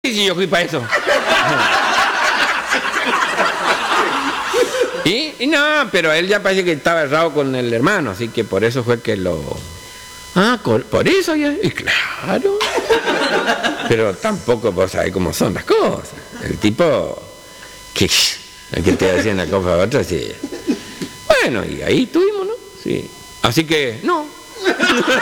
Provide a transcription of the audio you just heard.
Sí, yo fui para eso. Y no, pero él ya parece que estaba errado con el hermano, así que por eso fue que lo... Ah, por eso ya... Y claro. Pero tampoco vos sabés cómo son las cosas. El tipo... que te decían una cosa a otra, sí. Bueno, y ahí estuvimos, ¿no? Sí. Así que, no.